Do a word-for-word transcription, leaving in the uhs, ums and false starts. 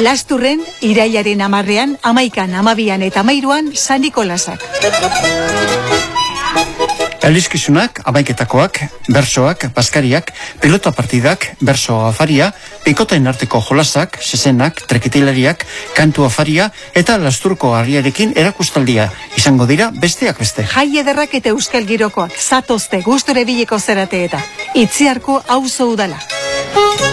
Lasturren, irailaren amarrean, amaikan, amabian eta amairuan, San Nikolasak. Elizkizunak, amaiketakoak, bersoak, baskariak, pilota partidak, berso afaria, pikoten arteko jolasak, sesenak, trekitilariak, kantu afaria eta lasturko harriarekin erakustaldia. Izango dira besteak beste. Jai ederrak eta euskal girokoak, zatozte gusture bileko zerate eta. Itziarko auzo udala.